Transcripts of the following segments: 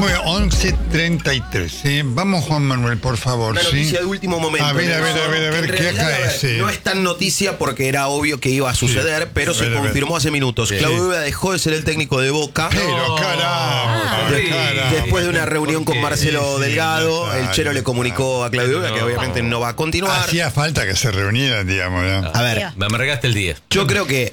Muy bien, 11:33. ¿Sí? Vamos, Juan Manuel, por favor. Una ¿sí? noticia de último momento. A ver, ¿qué acá es? No es tan noticia porque era obvio que iba a suceder, pero se confirmó hace minutos. Sí. Claudio Úbeda dejó de ser el técnico de Boca. Pero caramba. Después de una reunión con Marcelo Delgado, el Chero le comunicó a Claudio Úbeda que obviamente no va a continuar. Hacía falta que se reunieran, digamos. ¿no? A ver, me amargaste el día. yo creo que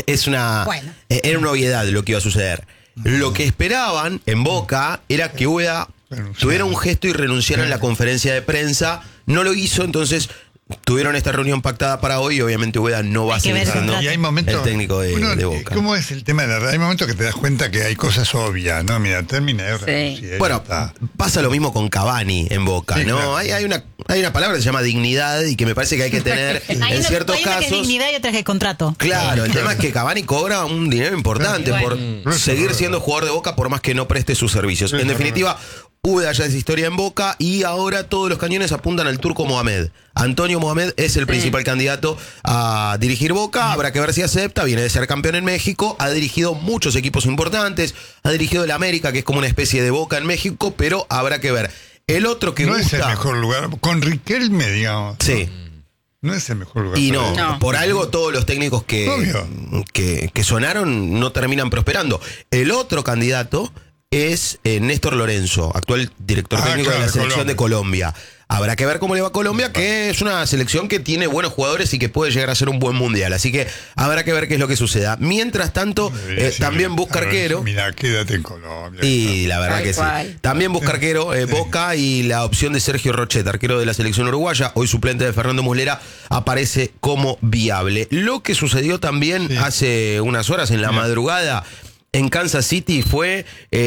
era una obviedad lo que iba a suceder. Lo que esperaban en Boca era que Úbeda tuviera un gesto y renunciara en la conferencia de prensa. No lo hizo, entonces tuvieron esta reunión pactada para hoy y obviamente Úbeda no va a seguir siendo Y hay momentos, el técnico de Boca. ¿Cómo es el tema de la radio? Hay momentos que te das cuenta que hay cosas obvias, ¿no? Mira, termina de renunciar, Bueno, está. pasa lo mismo con Cavani en Boca, Sí, ¿no? claro. Hay una palabra que se llama dignidad y que me parece que hay que tener en ciertos hay una que es casos. dignidad y otra que es contrato. Claro, el tema es que Cavani cobra un dinero importante por seguir siendo jugador de Boca por más que no preste sus servicios. En definitiva, Úbeda ya es historia en Boca y ahora todos los cañones apuntan al turco Mohamed. Antonio Mohamed es el principal candidato a dirigir Boca. Habrá que ver si acepta. Viene de ser campeón en México. Ha dirigido muchos equipos importantes. Ha dirigido el América, que es como una especie de Boca en México, pero habrá que ver. El otro que no gusta... es el mejor lugar. Con Riquelme, digamos. Sí. No es el mejor lugar. Y para no, él. por algo todos los técnicos que sonaron no terminan prosperando. El otro candidato es Néstor Lorenzo, actual director técnico de la selección de Colombia. Habrá que ver cómo le va a Colombia, que es una selección que tiene buenos jugadores y que puede llegar a ser un buen mundial. Así que habrá que ver qué es lo que suceda. Mientras tanto, también busca arquero. Mira, quédate en Colombia. Y la verdad que sí. También busca arquero Boca y la opción de Sergio Rochet, arquero de la selección uruguaya, hoy suplente de Fernando Muslera, aparece como viable. Lo que sucedió también hace unas horas en la madrugada en Kansas City fue,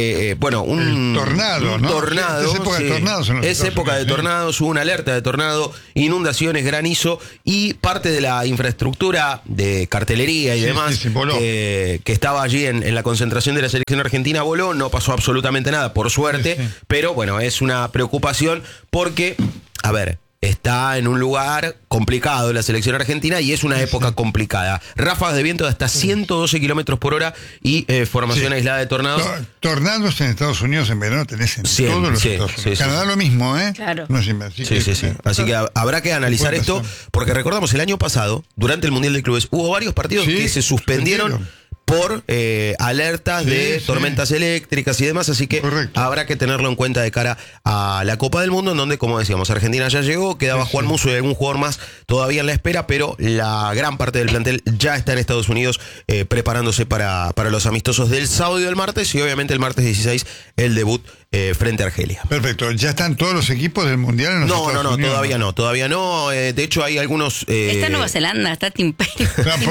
un tornado, ¿no? Tornado. Es época de tornados. Es época de tornados, hubo una alerta de tornado, inundaciones, granizo y parte de la infraestructura de cartelería y demás que estaba allí en la concentración de la selección argentina voló, no pasó absolutamente nada, por suerte, pero bueno, es una preocupación porque, a ver, está en un lugar complicado la selección argentina y es una época complicada. Ráfagas de viento de hasta 112 kilómetros por hora y formación aislada de tornados. Tornados en Estados Unidos en verano tenés en todos los Estados Unidos. Canadá lo mismo, ¿eh? Claro. No, sí. Así que habrá que analizar esto, porque recordamos el año pasado, durante el Mundial de Clubes, hubo varios partidos que se suspendieron por alertas de tormentas eléctricas y demás, así que habrá que tenerlo en cuenta de cara a la Copa del Mundo, en donde, como decíamos, Argentina ya llegó, quedaba Juan Musso y algún jugador más todavía en la espera, pero la gran parte del plantel ya está en Estados Unidos preparándose para los amistosos del sábado y del martes, y obviamente el martes 16 el debut frente a Argelia. Perfecto, ¿ya están todos los equipos del Mundial en los Estados Unidos? Todavía no, de hecho hay algunos... está Nueva Zelanda, está Timperio.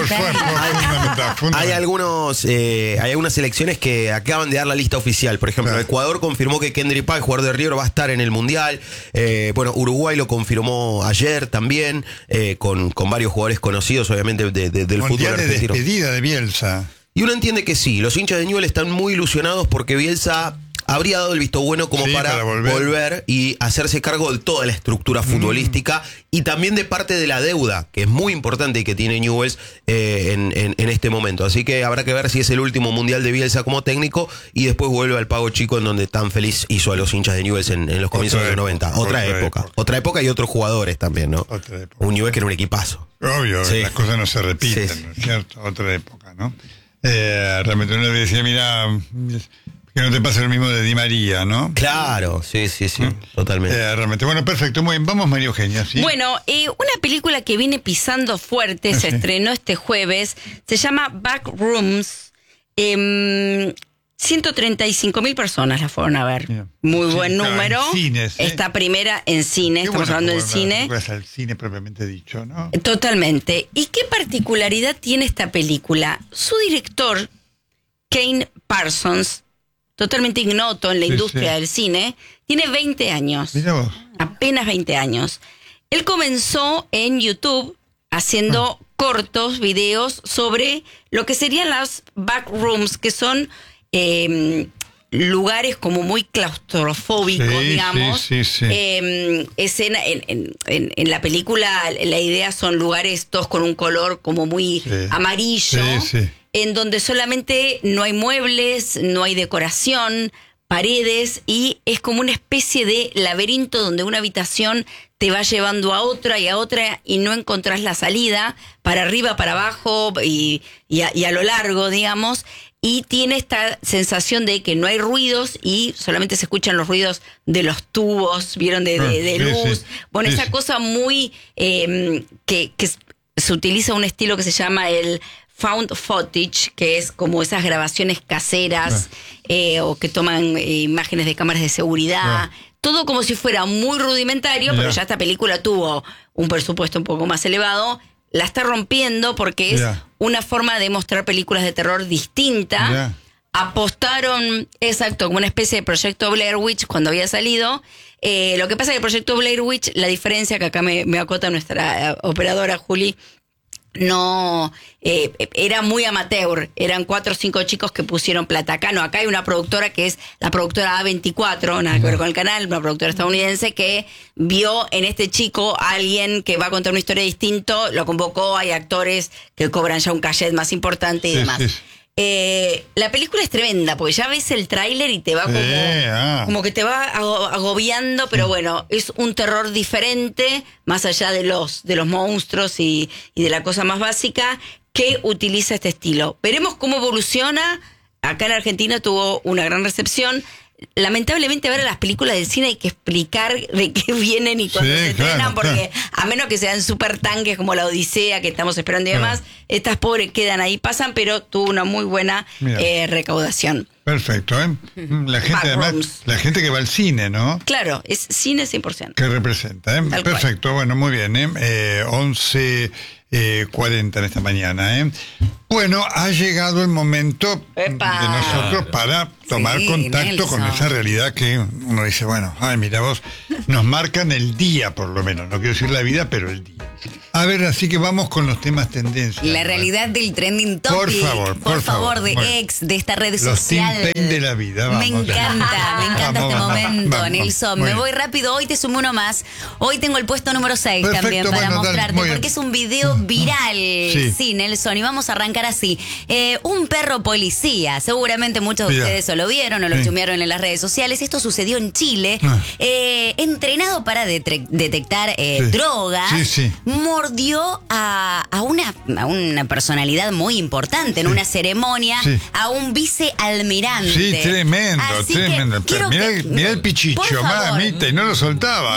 Hay algunas selecciones que acaban de dar la lista oficial. Por ejemplo, Ecuador confirmó que Kendry Páez, jugador de River, va a estar en el Mundial. Uruguay lo confirmó ayer también, con varios jugadores conocidos, obviamente, del fútbol argentino. De despedida de Bielsa. Y uno entiende que sí. Los hinchas de Newell's están muy ilusionados porque Bielsa habría dado el visto bueno como para volver y hacerse cargo de toda la estructura futbolística y también de parte de la deuda, que es muy importante y que tiene Newell's en este momento. Así que habrá que ver si es el último mundial de Bielsa como técnico y después vuelve al pago chico, en donde tan feliz hizo a los hinchas de Newell's en los comienzos de los 90. Otra época y otros jugadores también, ¿no? Un Newell's que era un equipazo. Obvio, las cosas no se repiten, ¿no es cierto? Otra época, ¿no? Realmente uno decía, mira... Que no te pase lo mismo de Di María, ¿no? Claro, sí, totalmente. Realmente. Bueno, perfecto, muy bien. Vamos, María Eugenia, ¿sí? Bueno, una película que viene pisando fuerte, se estrenó este jueves, se llama Backrooms. 135.000 personas la fueron a ver. Muy buen número. En cines, Esta primera en cine, estamos hablando del cine. El cine propiamente dicho, ¿no? Totalmente. ¿Y qué particularidad tiene esta película? Su director, Kane Parsons, totalmente ignoto en la industria del cine, tiene 20 años. Mira vos. Apenas 20 años. Él comenzó en YouTube haciendo cortos, videos sobre lo que serían las backrooms, que son lugares como muy claustrofóbicos, digamos. Escena en la película, la idea son lugares todos con un color como muy amarillo. En donde solamente no hay muebles, no hay decoración, paredes y es como una especie de laberinto donde una habitación te va llevando a otra y no encontrás la salida, para arriba, para abajo y a lo largo, digamos. Y tiene esta sensación de que no hay ruidos y solamente se escuchan los ruidos de los tubos, ¿vieron? De luz. Sí. Bueno, esa cosa muy... que se utiliza un estilo que se llama el found footage, que es como esas grabaciones caseras o que toman imágenes de cámaras de seguridad. Todo como si fuera muy rudimentario, pero ya esta película tuvo un presupuesto un poco más elevado. La está rompiendo porque es una forma de mostrar películas de terror distinta. Apostaron, exacto, como una especie de proyecto Blair Witch cuando había salido. Lo que pasa es que el proyecto Blair Witch, la diferencia que acá me acota nuestra operadora Juli, no era muy amateur, eran 4 o 5 chicos que pusieron plata. Acá no, acá hay una productora que es la productora A24, nada que ver con el canal, una productora estadounidense que vio en este chico a alguien que va a contar una historia distinta, lo convocó, hay actores que cobran ya un cachet más importante y demás. La película es tremenda, porque ya ves el tráiler y te va como que te va agobiando, pero bueno, es un terror diferente, más allá de los monstruos y de la cosa más básica, que utiliza este estilo. Veremos cómo evoluciona. Acá en Argentina tuvo una gran recepción. Lamentablemente ahora las películas del cine hay que explicar de qué vienen y cuándo se estrenan, porque a menos que sean súper tanques como la Odisea que estamos esperando y demás, estas pobres quedan ahí, pasan, pero tuvo una muy buena recaudación. Perfecto, ¿eh? La gente además, la gente que va al cine, ¿no? Claro, es cine 100%. Que representa, ¿eh? Perfecto, cual. Bueno, muy bien, 11:40 en esta mañana, Bueno, ha llegado el momento de nosotros para tomar contacto con esa realidad que uno dice, bueno, ay, mira vos, nos marcan el día por lo menos, no quiero decir la vida, pero el día. A ver, así que vamos con los temas tendencias. La realidad del trending topic. Por favor, de X, de esta red social. Los Tim de la vida, vamos. Me encanta este momento, vamos, Nelson. Me voy rápido, hoy te sumo uno más. Hoy tengo el puesto número 6 también para mostrarte, porque es un video viral, sí, Nelson, y vamos a arrancar así. Un perro policía, seguramente muchos de ustedes o lo vieron o lo chumearon en las redes sociales. Esto sucedió en Chile, entrenado para detectar drogas, mordió a una personalidad muy importante en una ceremonia, a un vicealmirante. Sí, tremendo, así tremendo. Mira el pichicho, mamita, y no lo soltaba,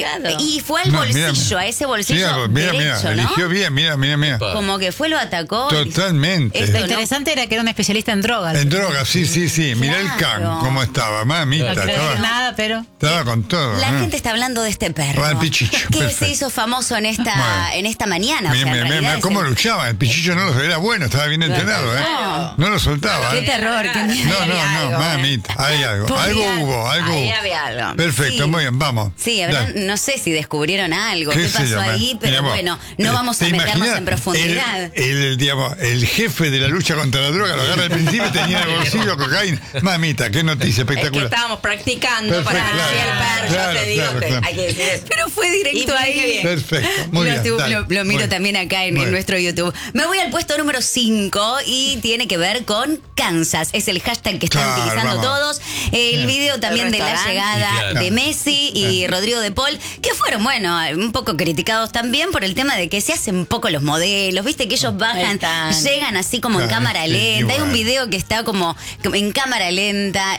Y fue al bolsillo, a ese bolsillo derecho, ¿no? Eligió bien, mira. Como que fue, lo atacó. Totalmente. Lo interesante era que era un especialista en drogas. En drogas, sí. Mirá el can, cómo estaba, mamita. No estaba, nada, pero... Estaba con todo. La gente está hablando de este perro. El pichicho, que se hizo famoso en esta mañana. Mira cómo luchaba. El pichicho era bueno, estaba bien entrenado, No lo soltaba. Qué terror, qué miedo. No, mamita. Hay algo. Algo hubo. Había algo. Perfecto, muy bien, vamos. Sí, no sé si descubrieron algo, qué pasó ahí, pero bueno, no vamos a meternos en profundidad. El jefe de la lucha contra la droga lo agarra al principio y tenía en el bolsillo cocaína. Mamita, qué noticia espectacular. Es que estábamos practicando para el perro, yo te digo que hay que decir eso. Pero fue directo ahí. Perfecto, muy bien. Lo miro también acá en nuestro YouTube. Me voy al puesto número 5 y tiene que ver con Kansas. Es el hashtag que están utilizando todos. El video también de la llegada de Messi y Rodrigo de Paul, que fueron, un poco criticados también por el tema de que se hacen poco los modelos. Viste que ellos bajan, llegan así como en cámara lenta. Hay un video que está como en cámara lenta.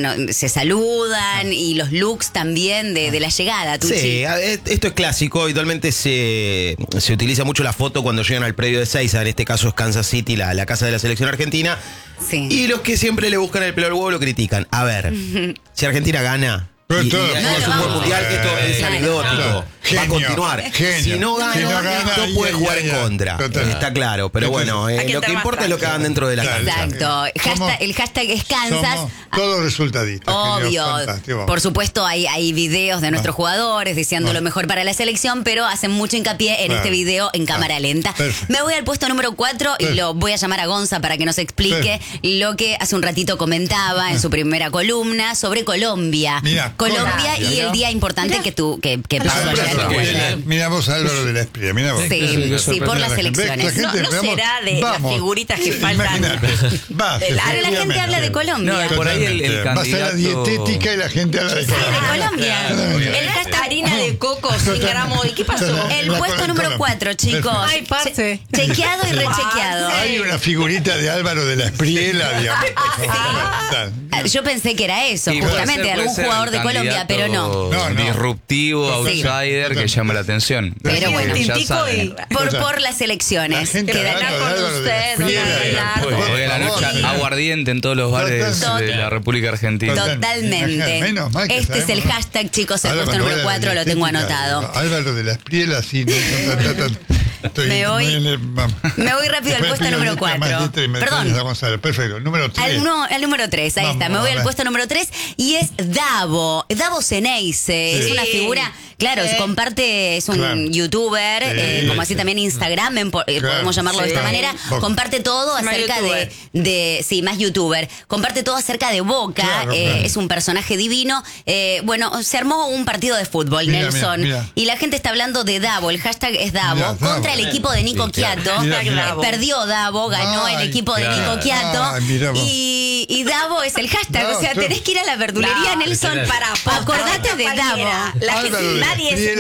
Se saludan y los looks también de la llegada. Tucci. Sí, esto es clásico. Habitualmente se utiliza mucho la foto cuando llegan al predio de Seiza. En este caso es Kansas City, la casa de la selección argentina. Sí. Y los que siempre le buscan el pelo al huevo lo critican. A ver, si Argentina gana y hacemos un buen mundial, esto es anecdótico. Va a continuar. Si no gana, esto puede jugar en contra. Está claro. Pero bueno, lo que importa es lo que hagan dentro de la cancha. Exacto. El hashtag es Kansas. Todos resultadistas. Obvio. Por supuesto, hay videos de nuestros jugadores diciendo lo mejor para la selección, pero hacen mucho hincapié en este video en cámara lenta. Me voy al puesto número 4 y lo voy a llamar a Gonza para que nos explique lo que hace un ratito comentaba en su primera columna sobre Colombia. Colombia y el día importante que pasó ayer. Mira vos, Álvaro de la Espriella, mira vos. Sí, por las elecciones. No será de las figuritas que faltan. Ahora la gente habla de Colombia. Por ahí el candidato... Vas a la dietética y la gente habla de Colombia. El hashtag harina de coco 100 gramos. ¿Y qué pasó? El puesto número 4, chicos. Ay, parce. Chequeado y rechequeado. Hay una figurita de Álvaro de la Espriella, digamos. Yo pensé que era eso, justamente, algún jugador de Colombia, pero no. Disruptivo, outsider, que llama la atención. Pero bueno, ya saben. por las elecciones. Quedará con usted. Hoy a la noche aguardiente en todos los bares de la República Argentina. Totalmente. Este es el hashtag, chicos, el puesto número 4, lo tengo anotado. Álvaro de la Espriella, sí. Me voy rápido al puesto número 4. Perdón. Perfecto, el número 3. Al número 3, ahí está. Me voy al puesto número 3 y es Davo Ceneice. Es una figura, claro, comparte, es un youtuber, como así también Instagram, podemos llamarlo de esta manera. Comparte todo acerca de más youtuber. Comparte todo acerca de Boca. Es un personaje divino. Bueno, se armó un partido de fútbol, Nelson. Y la gente está hablando de Davo. El hashtag es Davo. Contra el equipo de Nico Quiato. Perdió Davo, ganó el equipo de Nico Quiato. Y Davo es el hashtag. O sea, tenés que ir a la verdulería, Nelson, para acordate de Davo. Nadie.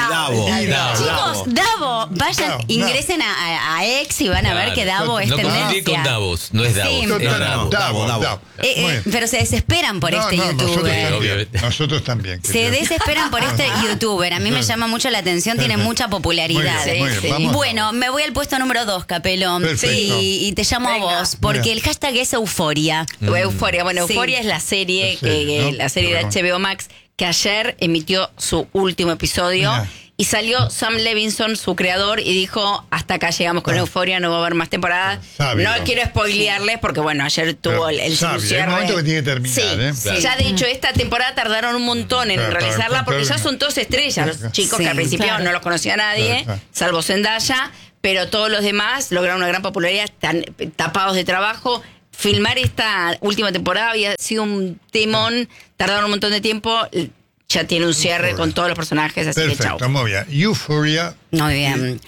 Chicos, Davo, vayan, ingresen a X y van a ver que Davo es tendencia. No con Davos, no es Davos. Davo. Pero se desesperan por este youtuber. Nosotros también. Se desesperan por este youtuber. A mí me llama mucho la atención, tiene mucha popularidad. Bueno, me voy al puesto número 2, Capelo. Y te llamo a vos, porque el hashtag es Euforia. Euforia, bueno, Euforia es la serie, la serie de HBO Max, que ayer emitió su último episodio. Y salió Sam Levinson, su creador, y dijo, hasta acá llegamos con Euforia, no va a haber más temporadas. No quiero spoilearles, porque bueno, ayer tuvo el cierre. El momento que tiene que terminar. Ya de hecho, esta temporada tardaron un montón en realizarla, porque ya son todos estrellas. Los chicos que al principio no los conocía nadie, salvo Zendaya, pero todos los demás lograron una gran popularidad, están tapados de trabajo. Filmar esta última temporada había sido un temón, tardaron un montón de tiempo. Ya tiene un cierre con todos los personajes, así que chau. Perfecto, muy bien. Euphoria. Muy bien.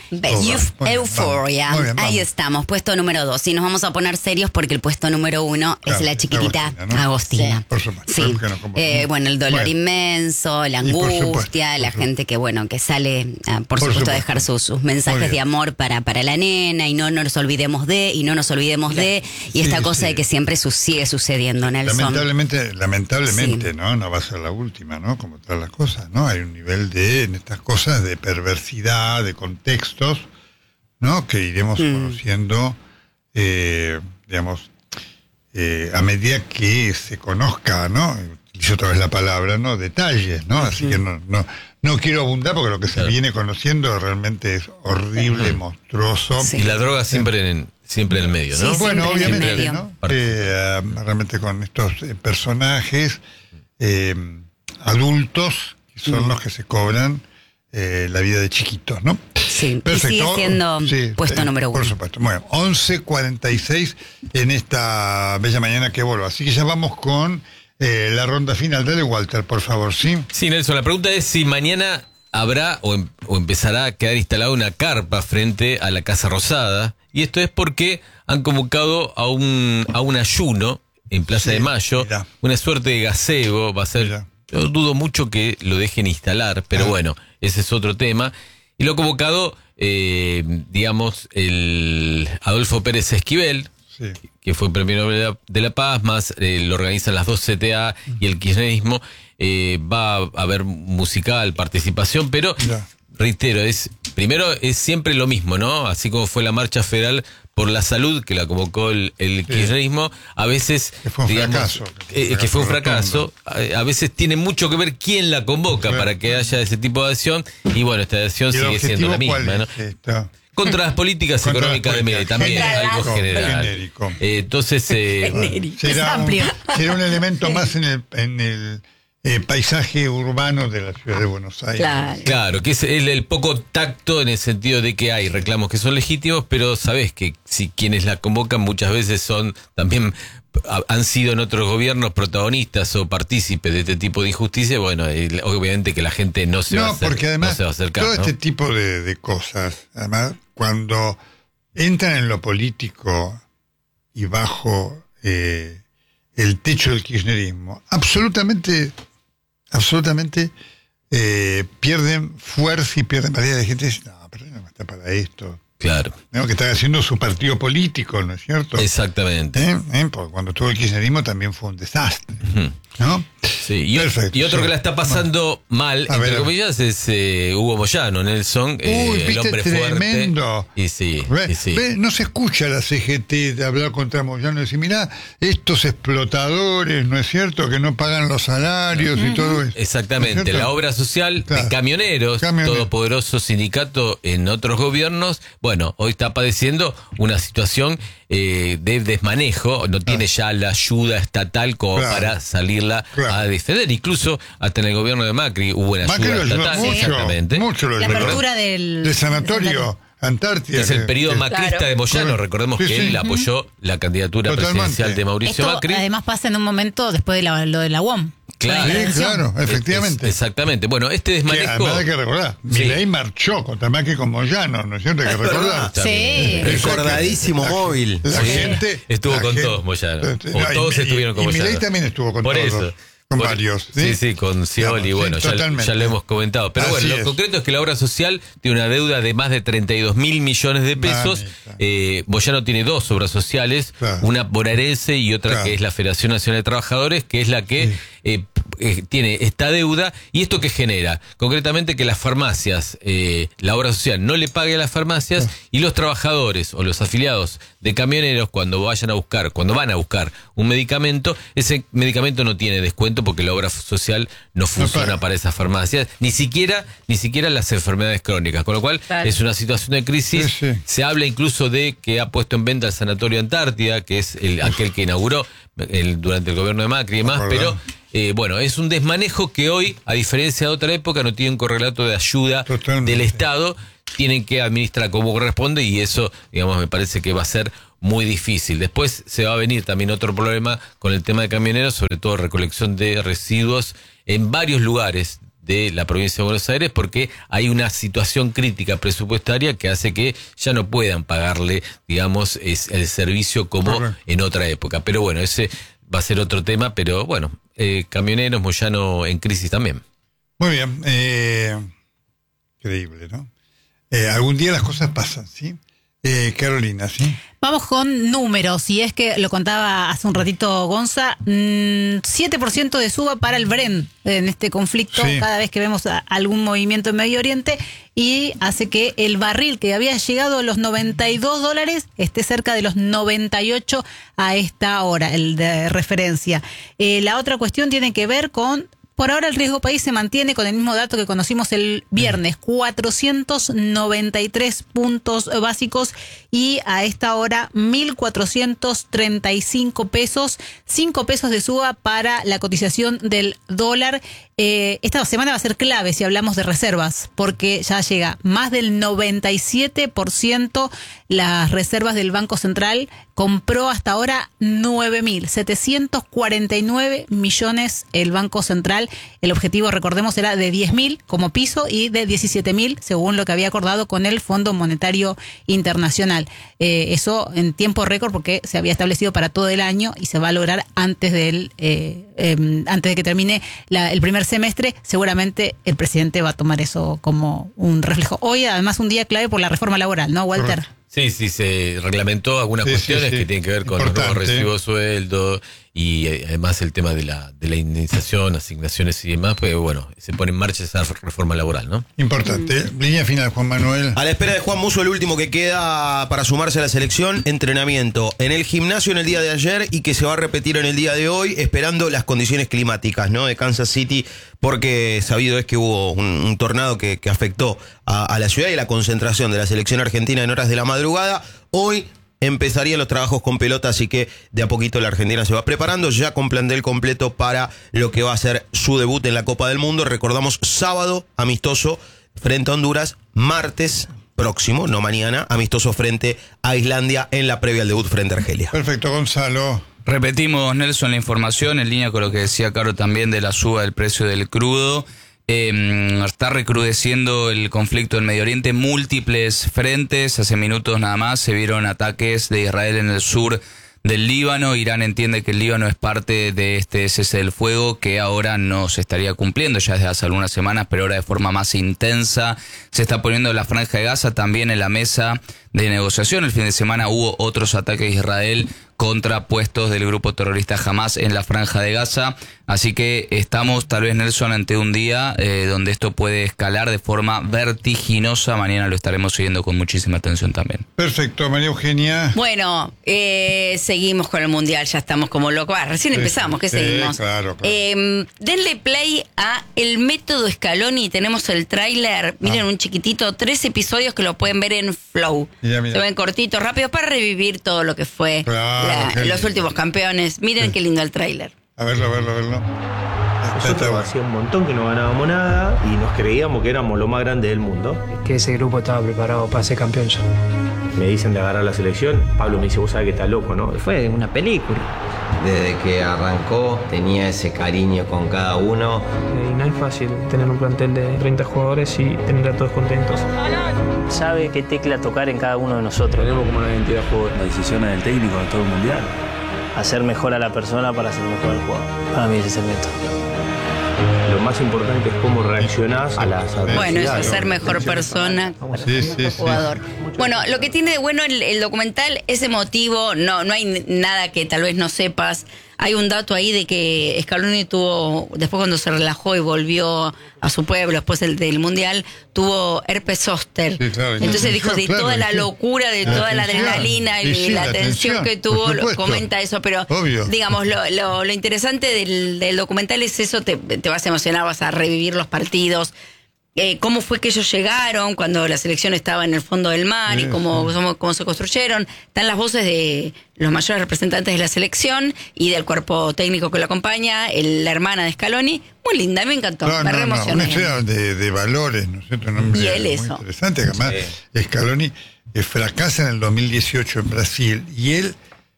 Euphoria. Ahí estamos, puesto número 2. Y nos vamos a poner serios porque el puesto número 1 es la chiquitita Agostina. Por supuesto. Sí. Bueno, el dolor inmenso, la angustia, la gente que sale, por supuesto, a dejar sus mensajes de amor para la nena, y no nos olvidemos de, y esta cosa de que siempre sigue sucediendo, Nelson. Lamentablemente, no va a ser la última, ¿no? Como todas las cosas, ¿no? Hay un nivel en estas cosas de perversidad, de contextos, ¿no? Que iremos conociendo, a medida que se conozca, ¿no? Utilizo otra vez la palabra, ¿no? Detalles, ¿no? Así que no quiero abundar porque lo que se viene conociendo realmente es horrible, monstruoso. Y la droga siempre en el medio, ¿no? Bueno, obviamente, ¿no? Realmente con estos personajes adultos, que son los que se cobran la vida de chiquitos, ¿no? Sí, perfecto. Y sigue siendo puesto número 1. Por supuesto. Bueno, 11:46 en esta bella mañana que vuelvo. Así que ya vamos con la ronda final. Dale, Walter, por favor, ¿sí? Sí, Nelson, la pregunta es si mañana habrá o empezará a quedar instalada una carpa frente a la Casa Rosada. Y esto es porque han convocado a un ayuno en Plaza de Mayo, una suerte de gazebo, va a ser... Yo dudo mucho que lo dejen instalar, pero bueno, ese es otro tema. Y lo ha convocado, el Adolfo Pérez Esquivel, que fue Premio Nobel de la Paz, más lo organizan las dos CTA y el kirchnerismo. Va a haber musical, participación, pero reitero, primero es siempre lo mismo, ¿no? Así como fue la marcha federal por la salud, que la convocó el kirchnerismo, a veces... Que fue un fracaso. A veces tiene mucho que ver quién la convoca para que haya ese tipo de acción, y bueno, esta acción sigue siendo la misma, ¿no? Contra las políticas económicas de Milei, también algo general. Genérico. Entonces... será un elemento más en el paisaje urbano de la ciudad de Buenos Aires. Claro, que es el poco tacto en el sentido de que hay reclamos que son legítimos, pero sabés que si quienes la convocan muchas veces son también han sido en otros gobiernos protagonistas o partícipes de este tipo de injusticia, bueno, obviamente que la gente no se va a acercar. Porque además, no se va a acercar, todo ¿no? este tipo de cosas, además, cuando entran en lo político y bajo el techo del kirchnerismo, absolutamente pierden fuerza y pierden valía de gente. Dice, no, pero no está para esto. Claro. ¿No? Que están haciendo su partido político, ¿no es cierto? Exactamente. Porque cuando tuvo el kirchnerismo también fue un desastre, Ujú. ¿no? Sí, y otro que la está pasando mal, entre comillas, es Hugo Moyano, Nelson, el hombre tremendo. fuerte. Y sí, no se escucha a la CGT de hablar contra Moyano y decir, mirá, estos explotadores, ¿no es cierto?, que no pagan los salarios y todo eso. Exactamente, la obra social de camioneros, todopoderoso sindicato en otros gobiernos, bueno, hoy está padeciendo una situación de desmanejo, no tiene ya la ayuda estatal como para salirla a defender. Incluso hasta en el gobierno de Macri hubo una ayuda estatal. Exactamente. Mucho la apertura del sanatorio Antártida. Es el periodo macrista de Moyano. Recordemos que él apoyó la candidatura presidencial de Mauricio Macri. Además pasa en un momento después de lo de la UOM. Claro, sí, claro, efectivamente. Exactamente. Bueno, este desmanejo. Que además hay que recordar, Milei marchó contra Macri con Moyano, ¿no es cierto? Hay que recordar. Sí. Recordadísimo móvil. La gente estuvo con todos Moyano. O todos estuvieron con Moyano. Y Milei también estuvo con todos. Por eso. Con varios. Sí, con Scioli, bueno, ya lo hemos comentado. Pero bueno, lo concreto es que la obra social tiene una deuda de más de 32.000 millones de pesos. Moyano tiene dos obras sociales, una bonaerense y otra que es la Federación Nacional de Trabajadores, que es la que tiene esta deuda. ¿Y esto qué genera? Concretamente que las farmacias, la obra social no le pague a las farmacias y los trabajadores o los afiliados de camioneros cuando van a buscar un medicamento, ese medicamento no tiene descuento porque la obra social no funciona para esas farmacias, ni siquiera las enfermedades crónicas, con lo cual es una situación de crisis. Se habla incluso de que ha puesto en venta el Sanatorio Antártida, que es aquel que inauguró durante el gobierno de Macri y demás, pero bueno, es un desmanejo que hoy, a diferencia de otra época, no tiene un correlato de ayuda del Estado, tienen que administrar como corresponde y eso, digamos, me parece que va a ser muy difícil. Después se va a venir también otro problema con el tema de camioneros, sobre todo recolección de residuos en varios lugares de la provincia de Buenos Aires, porque hay una situación crítica presupuestaria que hace que ya no puedan pagarle, digamos, el servicio como en otra época. Pero bueno, ese va a ser otro tema, pero bueno, camioneros, Moyano en crisis también. Muy bien, increíble, ¿no? Algún día las cosas pasan, ¿sí? Carolina, ¿sí? Vamos con números, y es que lo contaba hace un ratito Gonza, 7% de suba para el Bren en este conflicto cada vez que vemos algún movimiento en Medio Oriente, y hace que el barril que había llegado a los $92 esté cerca de los 98 a esta hora, el de referencia. La otra cuestión tiene que ver con... Por ahora el riesgo país se mantiene con el mismo dato que conocimos el viernes, 493 puntos básicos, y a esta hora 1.435 pesos, 5 pesos de suba para la cotización del dólar. Esta semana va a ser clave si hablamos de reservas, porque ya llega más del 97% las reservas del Banco Central. Compró hasta ahora 9.749 millones el Banco Central. El objetivo, recordemos, era de 10.000 como piso y de 17.000 según lo que había acordado con el Fondo Monetario Internacional. Eso en tiempo récord, porque se había establecido para todo el año y se va a lograr antes de que termine el primer semestre. Seguramente el presidente va a tomar eso como un reflejo. Hoy, además, un día clave por la reforma laboral, ¿no, Walter? Sí, se reglamentó algunas cuestiones que tienen que ver con los nuevos recibos de sueldo y además el tema de la indemnización, asignaciones y demás, pues bueno, se pone en marcha esa reforma laboral, ¿no? Importante. Línea final, Juan Manuel. A la espera de Juan Musso, el último que queda para sumarse a la selección, entrenamiento en el gimnasio en el día de ayer y que se va a repetir en el día de hoy, esperando las condiciones climáticas, ¿no?, de Kansas City, porque sabido es que hubo un tornado que afectó a la ciudad y la concentración de la selección argentina en horas de la madrugada. Hoy empezarían los trabajos con pelota, así que de a poquito la Argentina se va preparando, ya con plantel completo para lo que va a ser su debut en la Copa del Mundo. Recordamos, sábado, amistoso frente a Honduras, martes próximo, no mañana, amistoso frente a Islandia en la previa al debut frente a Argelia. Perfecto, Gonzalo. Repetimos, Nelson, la información en línea con lo que decía Caro también de la suba del precio del crudo. Está recrudeciendo el conflicto en Medio Oriente, múltiples frentes. Hace minutos nada más se vieron ataques de Israel en el sur del Líbano. Irán entiende que el Líbano es parte de este cese del fuego que ahora no se estaría cumpliendo ya desde hace algunas semanas, pero ahora de forma más intensa. Se está poniendo la Franja de Gaza también en la mesa de negociación. El fin de semana hubo otros ataques de Israel contra puestos del grupo terrorista Hamas en la Franja de Gaza. Así que estamos, tal vez, Nelson, ante un día donde esto puede escalar de forma vertiginosa. Mañana lo estaremos siguiendo con muchísima atención también. Perfecto, María Eugenia. Bueno, seguimos con el Mundial, ya estamos como locos. Recién empezamos, ¿qué seguimos? Claro. Denle play a El Método Scaloni. Tenemos el tráiler, miren, un chiquitito, 3 episodios que lo pueden ver en Flow. Mira. Se ven cortitos, rápidos, para revivir todo lo que fue los últimos campeones. Miren qué lindo el tráiler. A verlo. Nosotros hacía un montón que no ganábamos nada y nos creíamos que éramos lo más grande del mundo. Es que ese grupo estaba preparado para ser campeón ya. Me dicen de agarrar la selección. Pablo me dice, vos sabés que estás loco, ¿no? Fue una película. Desde que arrancó tenía ese cariño con cada uno. Y no es fácil tener un plantel de 30 jugadores y tener a todos contentos. Sabe qué tecla tocar en cada uno de nosotros. Tenemos como una identidad de juego. Las decisiones del técnico de todo el mundial. Hacer mejor a la persona para hacer mejor al jugador. Para mí ese es el método. Lo más importante es cómo reaccionás a las adversidades. Bueno, eso es ser mejor persona, mejor jugador. Bueno, lo que tiene de bueno el documental es emotivo, no hay nada que tal vez no sepas. Hay un dato ahí de que Scaloni tuvo, después cuando se relajó y volvió a su pueblo, después del Mundial, tuvo herpes zóster. Sí, claro, entonces dijo de toda la locura, de toda la adrenalina y la tensión que tuvo, comenta eso, pero obvio. Digamos, lo interesante del documental es eso, te vas a emocionar, vas a revivir los partidos. Cómo fue que ellos llegaron cuando la selección estaba en el fondo del mar y cómo se construyeron. Están las voces de los mayores representantes de la selección y del cuerpo técnico que lo acompaña, la hermana de Scaloni. Muy linda, me encantó, me reemocioné. Una historia de valores, ¿no es cierto? Un hombre y él muy eso. Interesante, que además Scaloni fracasa en el 2018 en Brasil y él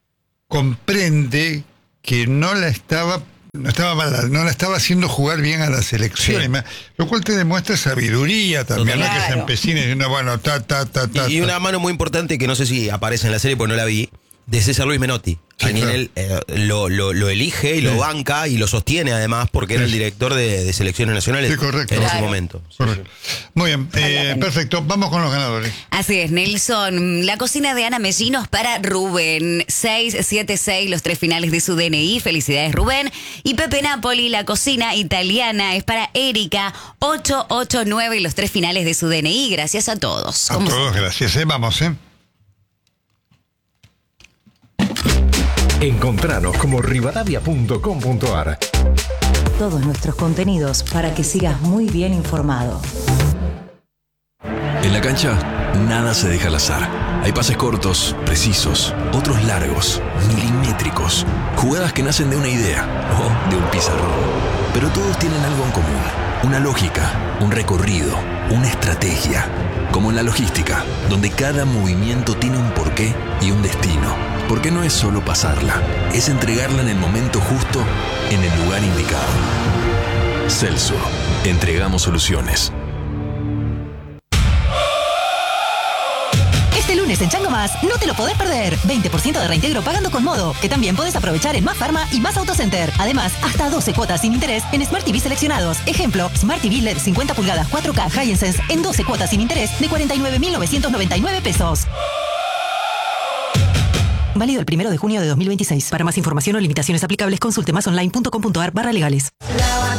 comprende que no la estaba haciendo jugar bien a la selección, lo cual te demuestra sabiduría también, claro. Que se empecine diciendo, bueno, y una mano muy importante que no sé si aparece en la serie, porque no la vi, de César Luis Menotti. Sí, a quien él lo elige y lo banca y lo sostiene además porque era el director de selecciones nacionales en ese momento. Muy bien, perfecto. Vamos con los ganadores. Así es, Nelson. La cocina de Ana Mellinos para Rubén. 676, los 3 finales de su DNI. Felicidades, Rubén. Y Pepe Napoli, la cocina italiana es para Erika. 889, los 3 finales de su DNI. Gracias a todos. A todos, gracias. Vamos, Encontranos como rivadavia.com.ar. Todos nuestros contenidos para que sigas muy bien informado. En la cancha, nada se deja al azar. Hay pases cortos, precisos, otros largos, milimétricos. Jugadas que nacen de una idea o de un pizarrón. Pero todos tienen algo en común. Una lógica, un recorrido, una estrategia. Como en la logística, donde cada movimiento tiene un porqué y un destino. Porque no es solo pasarla, es entregarla en el momento justo, en el lugar indicado. Celso, entregamos soluciones. Este lunes en Chango Más, no te lo podés perder. 20% de reintegro pagando con Modo, que también podés aprovechar en Más Pharma y Más Autocenter. Además, hasta 12 cuotas sin interés en Smart TV seleccionados. Ejemplo, Smart TV LED 50 pulgadas 4K Hisense en 12 cuotas sin interés de 49.999 pesos. Válido el 1 de junio de 2026. Para más información o limitaciones aplicables, consulte masonline.com.ar/legales.